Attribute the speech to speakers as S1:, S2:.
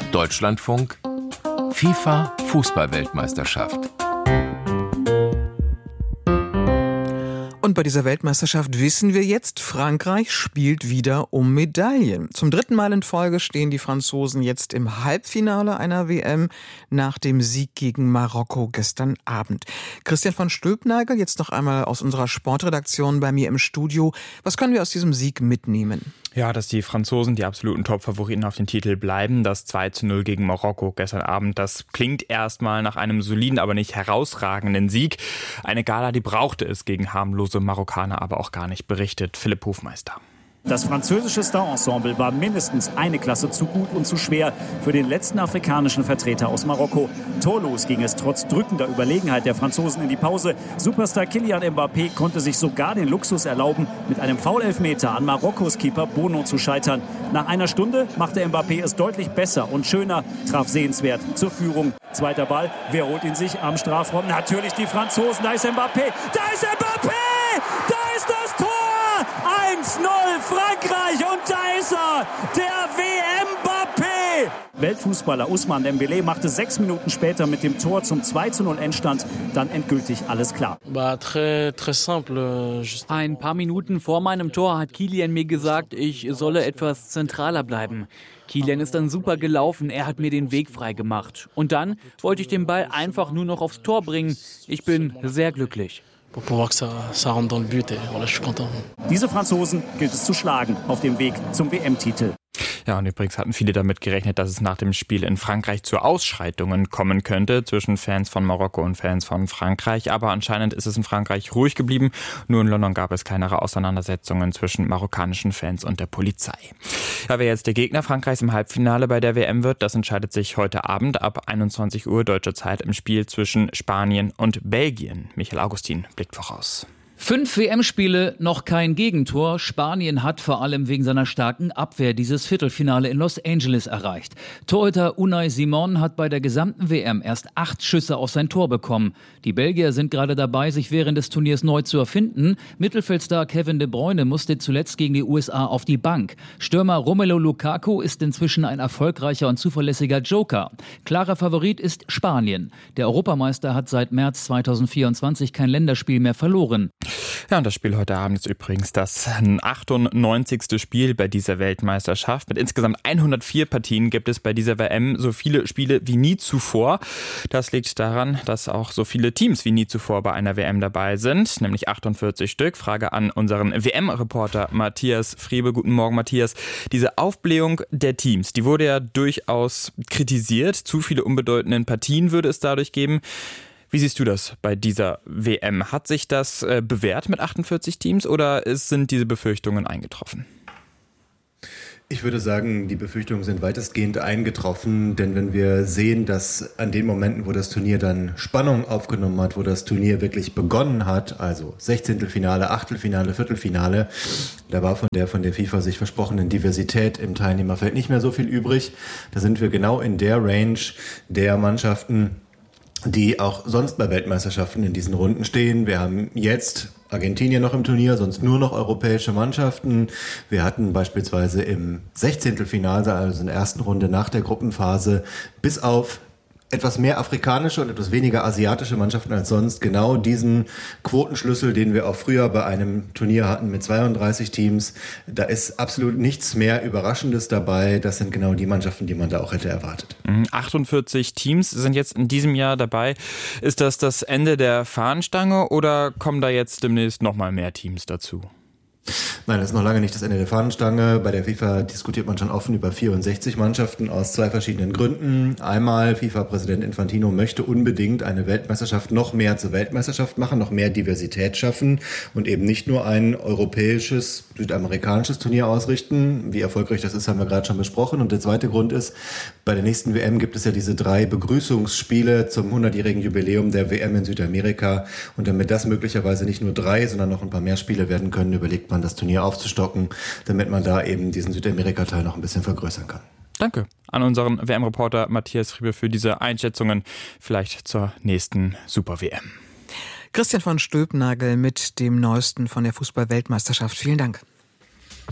S1: Deutschlandfunk FIFA Fußball-Weltmeisterschaft.
S2: Und bei dieser Weltmeisterschaft wissen wir jetzt, Frankreich spielt wieder um Medaillen. Zum 3. Mal in Folge stehen die Franzosen jetzt im Halbfinale einer WM nach dem Sieg gegen Marokko gestern Abend. Christian von Stülpnagel, jetzt noch einmal aus unserer Sportredaktion bei mir im Studio. Was können wir aus diesem Sieg mitnehmen?
S3: Ja, dass die Franzosen die absoluten Top-Favoriten auf den Titel bleiben. Das 2:0 gegen Marokko gestern Abend, das klingt erstmal nach einem soliden, aber nicht herausragenden Sieg. Eine Gala, die brauchte es gegen harmlose Marokkaner aber auch gar nicht, berichtet Philipp Hofmeister.
S4: Das französische Star-Ensemble war mindestens eine Klasse zu gut und zu schwer für den letzten afrikanischen Vertreter aus Marokko. Torlos ging es trotz drückender Überlegenheit der Franzosen in die Pause. Superstar Kylian Mbappé konnte sich sogar den Luxus erlauben, mit einem Foul-Elfmeter an Marokkos Keeper Bono zu scheitern. Nach einer Stunde machte Mbappé es deutlich besser und schöner, traf sehenswert zur Führung. Zweiter Ball, wer holt ihn sich am Strafraum? Natürlich die Franzosen, da ist Mbappé, da ist Mbappé, da ist das Tor! 1:0 Frankreich und da ist er, der WM-Mbappé. Weltfußballer Ousmane Dembélé machte 6 Minuten später mit dem Tor zum 2:0 Endstand dann endgültig alles klar.
S5: Ein paar Minuten vor meinem Tor hat Kylian mir gesagt, ich solle etwas zentraler bleiben. Kylian ist dann super gelaufen, er hat mir den Weg frei gemacht. Und dann wollte ich den Ball einfach nur noch aufs Tor bringen. Ich bin sehr glücklich.
S4: Diese Franzosen gilt es zu schlagen auf dem Weg zum WM-Titel.
S3: Ja, und übrigens hatten viele damit gerechnet, dass es nach dem Spiel in Frankreich zu Ausschreitungen kommen könnte zwischen Fans von Marokko und Fans von Frankreich. Aber anscheinend ist es in Frankreich ruhig geblieben. Nur in London gab es kleinere Auseinandersetzungen zwischen marokkanischen Fans und der Polizei. Ja, wer jetzt der Gegner Frankreichs im Halbfinale bei der WM wird, das entscheidet sich heute Abend ab 21 Uhr deutscher Zeit im Spiel zwischen Spanien und Belgien. Michael Augustin blickt voraus.
S6: 5 WM-Spiele, noch kein Gegentor. Spanien hat vor allem wegen seiner starken Abwehr dieses Viertelfinale in Los Angeles erreicht. Torhüter Unai Simon hat bei der gesamten WM erst 8 Schüsse auf sein Tor bekommen. Die Belgier sind gerade dabei, sich während des Turniers neu zu erfinden. Mittelfeldstar Kevin De Bruyne musste zuletzt gegen die USA auf die Bank. Stürmer Romelu Lukaku ist inzwischen ein erfolgreicher und zuverlässiger Joker. Klarer Favorit ist Spanien. Der Europameister hat seit März 2024 kein Länderspiel mehr verloren.
S3: Ja, und das Spiel heute Abend ist übrigens das 98. Spiel bei dieser Weltmeisterschaft. Mit insgesamt 104 Partien gibt es bei dieser WM so viele Spiele wie nie zuvor. Das liegt daran, dass auch so viele Teams wie nie zuvor bei einer WM dabei sind, nämlich 48 Stück. Frage an unseren WM-Reporter Matthias Friebe. Guten Morgen, Matthias. Diese Aufblähung der Teams, die wurde ja durchaus kritisiert. Zu viele unbedeutende Partien würde es dadurch geben. Wie siehst du das bei dieser WM? Hat sich das bewährt mit 48 Teams oder sind diese Befürchtungen eingetroffen?
S7: Ich würde sagen, die Befürchtungen sind weitestgehend eingetroffen, denn wenn wir sehen, dass an den Momenten, wo das Turnier dann Spannung aufgenommen hat, wo das Turnier wirklich begonnen hat, also 16. Achtelfinale, Viertelfinale, da war von der FIFA sich versprochenen Diversität im Teilnehmerfeld nicht mehr so viel übrig. Da sind wir genau in der Range der Mannschaften, die auch sonst bei Weltmeisterschaften in diesen Runden stehen. Wir haben jetzt Argentinien noch im Turnier, sonst nur noch europäische Mannschaften. Wir hatten beispielsweise im 16. Finale, also in der ersten Runde nach der Gruppenphase, bis auf etwas mehr afrikanische und etwas weniger asiatische Mannschaften als sonst genau diesen Quotenschlüssel, den wir auch früher bei einem Turnier hatten mit 32 Teams. Da ist absolut nichts mehr Überraschendes dabei. Das sind genau die Mannschaften, die man da auch hätte erwartet.
S3: 48 Teams sind jetzt in diesem Jahr dabei. Ist das das Ende der Fahnenstange oder kommen da jetzt demnächst noch mal mehr Teams dazu?
S7: Nein, das ist noch lange nicht das Ende der Fahnenstange. Bei der FIFA diskutiert man schon offen über 64 Mannschaften aus 2 verschiedenen Gründen. Einmal, FIFA-Präsident Infantino möchte unbedingt eine Weltmeisterschaft noch mehr zur Weltmeisterschaft machen, noch mehr Diversität schaffen und eben nicht nur ein europäisches, südamerikanisches Turnier ausrichten. Wie erfolgreich das ist, haben wir gerade schon besprochen. Und der zweite Grund ist, bei der nächsten WM gibt es ja diese 3 Begrüßungsspiele zum 100-jährigen Jubiläum der WM in Südamerika. Und damit das möglicherweise nicht nur 3, sondern noch ein paar mehr Spiele werden können, überlegt man, das Turnier aufzustocken, damit man da eben diesen Südamerika-Teil noch ein bisschen vergrößern kann.
S3: Danke an unseren WM-Reporter Matthias Friebe für diese Einschätzungen, vielleicht zur nächsten Super-WM.
S2: Christian von Stülpnagel mit dem Neuesten von der Fußball-Weltmeisterschaft. Vielen Dank.